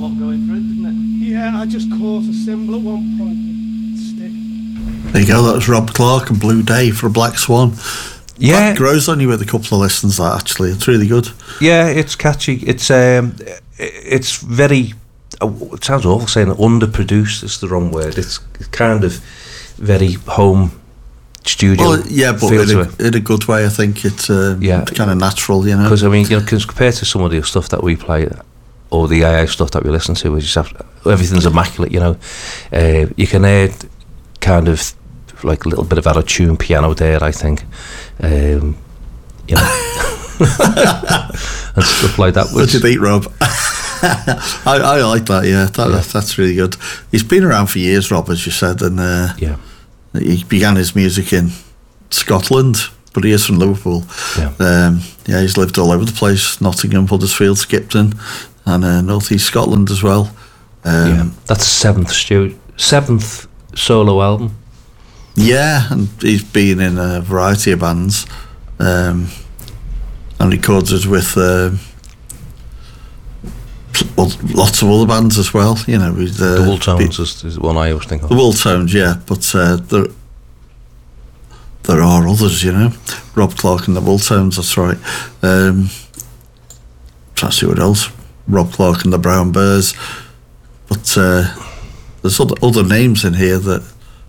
lot going for it, didn't it? Yeah, I just caught a cymbal at one point. Stick. There you go, that was Rob Clark and Blue Day for a Black Swan. Yeah. That grows on you with a couple of listens, that actually. It's really good. Yeah, it's catchy. It's very... it sounds awful saying underproduced is the wrong word. It's kind of very home studio. Well, yeah, but in a good way, I think. It's kind of natural, you know. Because, I mean, you know, compared to some of the stuff that we play, or the AI stuff that we listen to, we just have, everything's immaculate, you know. You can hear kind of like a little bit of out-of-tune piano there, I think. You know. And stuff like that. What do you think, Rob? I like that, yeah. That's really good. He's been around for years, Rob, as you said, and he began his music in Scotland, but he is from Liverpool. He's lived all over the place: Nottingham, Huddersfield, Skipton, and North East Scotland as well. That's seventh solo album. Yeah, and he's been in a variety of bands, and recorded with lots of other bands as well. You know, with the Wooltones is the one I always think of. The Wooltones, yeah, but there are others. You know, Rob Clark and the Wooltones. That's right. Trying to see what else. Rob Clark and the Brown Bears, but there's other names in here that.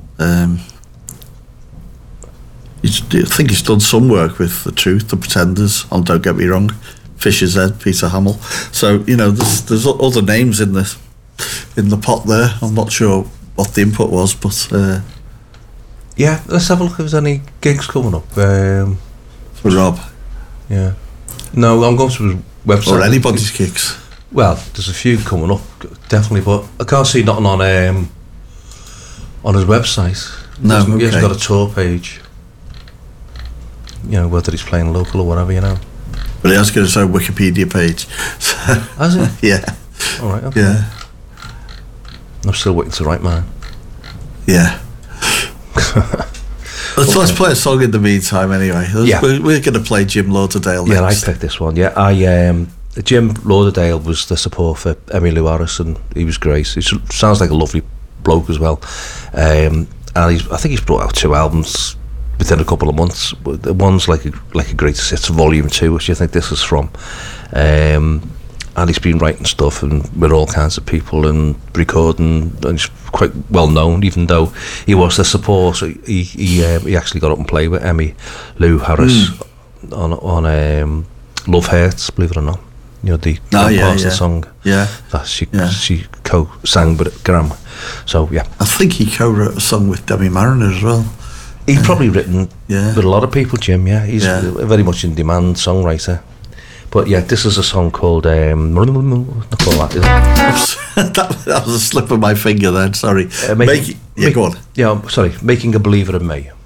I think he's done some work with The Truth, The Pretenders, on Don't Get Me Wrong, Fisher's Head, Peter Hamill. So, you know, there's other names in the pot there. I'm not sure what the input was, but yeah, let's have a look if there's any gigs coming up. For Rob. Yeah. No, I'm going to his website. Or anybody's gigs. Well, there's a few coming up, definitely, but I can't see nothing on his website. No, he hasn't got a tour page. You know, whether he's playing local or whatever, you know. But he has got his own Wikipedia page. Has he? Yeah. All right, okay. Yeah. I'm still waiting to write mine. Yeah. Let's play a song in the meantime anyway. We're going to play Jim Lauderdale next. Yeah, I picked this one. Yeah, Jim Lauderdale was the support for Emmylou Harris, and he was great. He sounds like a lovely bloke as well. And I think he's brought out 2 albums within a couple of months. One's like a greatest hits volume 2, which I think this is from, and he's been writing stuff and with all kinds of people and recording, and he's quite well known, even though he was the support. He actually got up and played with Emmylou Harris on Love Hurts, believe it or not. You know, the the song that she co-sang with Graham. So yeah, I think he co-wrote a song with Demi Mariner as well. He's probably written with a lot of people, Jim. Yeah, he's a very much in demand songwriter. But yeah, this is a song called that was a slip of my finger then. Sorry. Go on. Yeah, sorry. Making a Believer in Me.